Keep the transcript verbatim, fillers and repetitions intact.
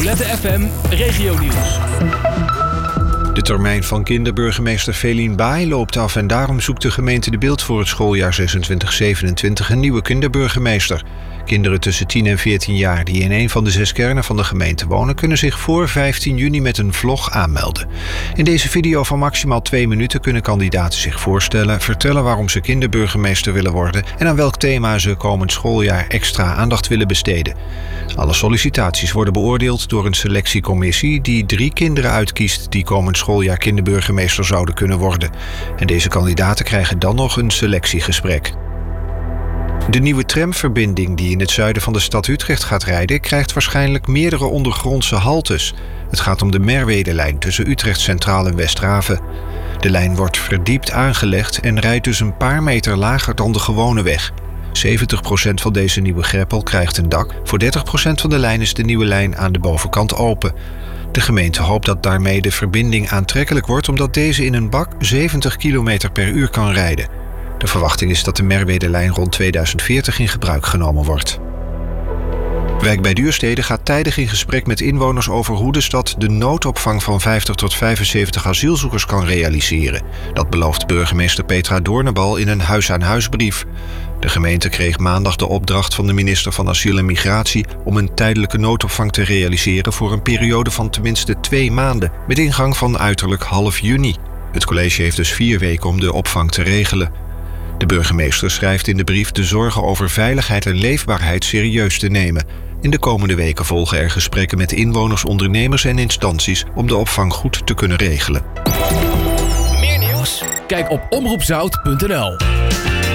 Nicolette F M Regionieuws. De termijn van kinderburgemeester Felien Baai loopt af en daarom zoekt de gemeente De Bilt voor het schooljaar zesentwintig zevenentwintig een nieuwe kinderburgemeester. Kinderen tussen tien en veertien jaar die in een van de zes kernen van de gemeente wonen, kunnen zich voor vijftien juni met een vlog aanmelden. In deze video van maximaal twee minuten kunnen kandidaten zich voorstellen, vertellen waarom ze kinderburgemeester willen worden en aan welk thema ze komend schooljaar extra aandacht willen besteden. Alle sollicitaties worden beoordeeld door een selectiecommissie die drie kinderen uitkiest die komend schooljaar kinderburgemeester zouden kunnen worden. En deze kandidaten krijgen dan nog een selectiegesprek. De nieuwe tramverbinding die in het zuiden van de stad Utrecht gaat rijden, krijgt waarschijnlijk meerdere ondergrondse haltes. Het gaat om de Merwedelijn tussen Utrecht Centraal en Westhaven. De lijn wordt verdiept aangelegd en rijdt dus een paar meter lager dan de gewone weg. zeventig procent van deze nieuwe greppel krijgt een dak. Voor dertig procent van de lijn is de nieuwe lijn aan de bovenkant open. De gemeente hoopt dat daarmee de verbinding aantrekkelijk wordt, omdat deze in een bak zeventig kilometer per uur kan rijden. De verwachting is dat de Merwedelijn rond tweeduizend veertig in gebruik genomen wordt. Wijk bij Duurstede gaat tijdig in gesprek met inwoners over hoe de stad de noodopvang van vijftig tot vijfenzeventig asielzoekers kan realiseren. Dat belooft burgemeester Petra Doornenbal in een huis-aan-huisbrief. De gemeente kreeg maandag de opdracht van de minister van Asiel en Migratie om een tijdelijke noodopvang te realiseren voor een periode van tenminste twee maanden, met ingang van uiterlijk half juni. Het college heeft dus vier weken om de opvang te regelen. De burgemeester schrijft in de brief de zorgen over veiligheid en leefbaarheid serieus te nemen. In de komende weken volgen er gesprekken met inwoners, ondernemers en instanties om de opvang goed te kunnen regelen. Meer nieuws? Kijk op omroep zout punt n l.